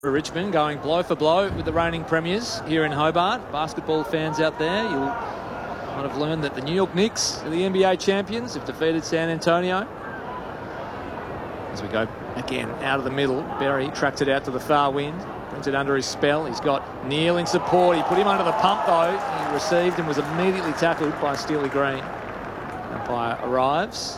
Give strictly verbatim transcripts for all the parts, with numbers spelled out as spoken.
Richmond going blow for blow with the reigning premiers here in Hobart. Basketball fans out there, you'll might have learned that the New York Knicks are the N B A champions, have defeated San Antonio. As we go again out of the middle, Berry tracks it out to the far wing, brings it under his spell. He's got Neal in support. He put him under the pump though. He received and was immediately tackled by Steely Green. Umpire arrives.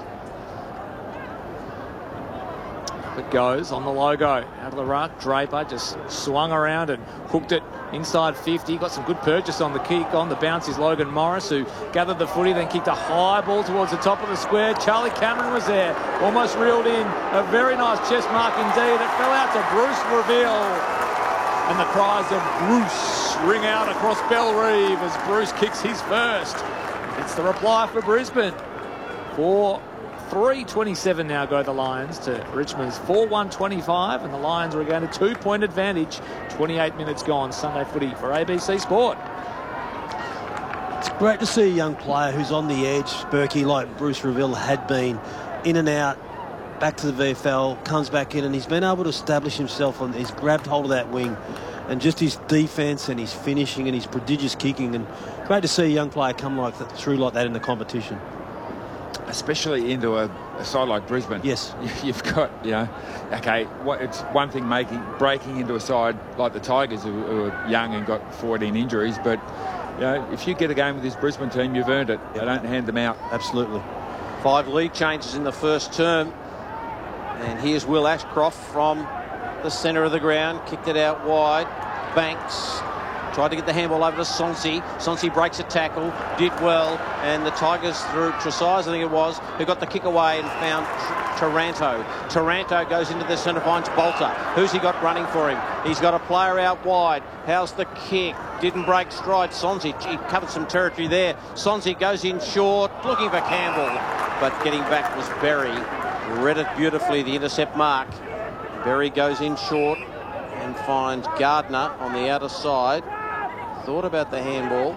It goes on the logo out of the ruck. Draper just swung around and hooked it inside fifty. Got some good purchase on the kick. On the bounce is Logan Morris, who gathered the footy, then kicked a high ball towards the top of the square. Charlie Cameron was there, almost reeled in. A very nice chest mark indeed. It fell out to Bruce Reveal, and the cries of Bruce ring out across Bellerive as Bruce kicks his first. It's the reply for Brisbane. Four. three twenty-seven now go the Lions to Richmond's four one twenty-five, and the Lions are again a two-point advantage. twenty-eight minutes gone. Sunday footy for A B C Sport. It's great to see a young player who's on the edge, Berkey, like Bruce Reveal had been, in and out, back to the V F L, comes back in, and he's been able to establish himself. On, he's grabbed hold of that wing, and just his defence and his finishing and his prodigious kicking, and great to see a young player come like that, through like that in the competition. Especially into a, a side like Brisbane. Yes. You've got, you know, okay, what, it's one thing making breaking into a side like the Tigers, who, who are young and got fourteen injuries, but, you know, if you get a game with this Brisbane team, you've earned it. Yep. They don't hand them out. Absolutely. Five lead changes in the first term. And here's Will Ashcroft from the centre of the ground. Kicked it out wide. Banks tried to get the handball over to Sonsi. Sonsi breaks a tackle, did well, and the Tigers through Tresize, I think it was, who got the kick away and found Taranto. Taranto goes into the centre, finds Bolter. Who's he got running for him? He's got a player out wide. How's the kick? Didn't break stride. Sonsi, he covered some territory there. Sonsi goes in short, looking for Campbell, but getting back was Berry. Read it beautifully, the intercept mark. Berry goes in short and finds Gardner on the outer side. Thought about the handball,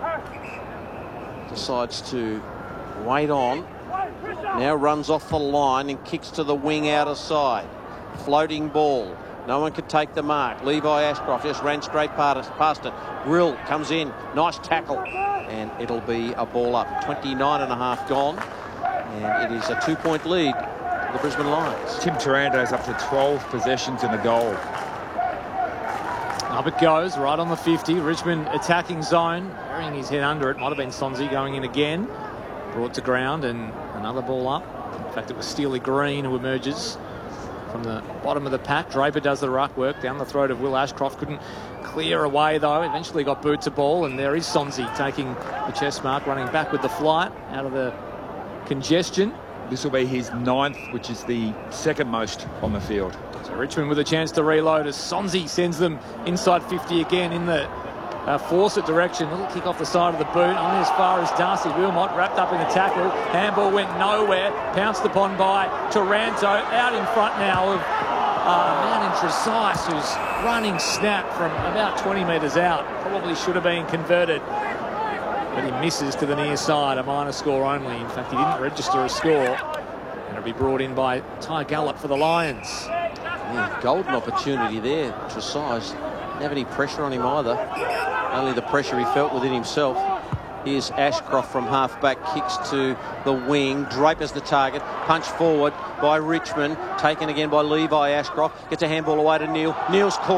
decides to wait on, now runs off the line and kicks to the wing outer side. Floating ball, no one could take the mark. Levi Ashcroft just ran straight past it. Grill comes in, nice tackle, and it'll be a ball up. twenty-nine and a half gone, and it is a two-point lead for the Brisbane Lions. Tim Taranto's up to twelve possessions and a goal. Up it goes, right on the fifty. Richmond attacking zone, burying his head under it. Might have been Sonsi going in again. Brought to ground and another ball up. In fact, it was Steely Green who emerges from the bottom of the pack. Draper does the ruck work down the throat of Will Ashcroft. Couldn't clear away though. Eventually got boot to ball, and there is Sonsi taking the chest mark, running back with the flight out of the congestion. This will be his ninth, which is the second most on the field. So Richmond with a chance to reload as Sonsi sends them inside fifty again in the uh, Fawcett direction. Little kick off the side of the boot, only as far as Darcy Wilmot, wrapped up in the tackle. Handball went nowhere, pounced upon by Taranto. Out in front now of uh, man in Tresize, who's running snap from about twenty metres out. Probably should have been converted, but he misses to the near side. A minor score only. In fact, he didn't register a score, and it'll be brought in by Ty Gallop for the Lions. Yeah, golden opportunity there. Tresize didn't have any pressure on him either. Only the pressure he felt within himself. Here's Ashcroft from half-back, kicks to the wing. Draper's the target. Punch forward by Richmond. Taken again by Levi Ashcroft. Gets a handball away to Neal. Neal's caught.